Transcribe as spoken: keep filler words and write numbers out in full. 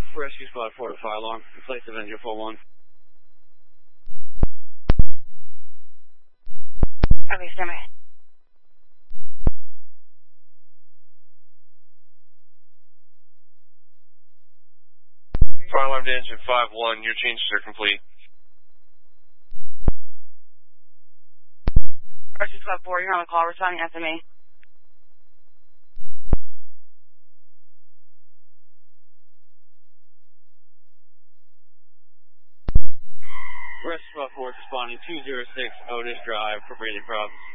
Rescue Squad four to fire alarm. Place Avenger four one. Okay, stand by. Fire alarm to engine five one, your changes are complete. Rescue Squad four, you're on the call, responding S M A. Rescue Squad four responding two zero six Otis Drive for Brady Props.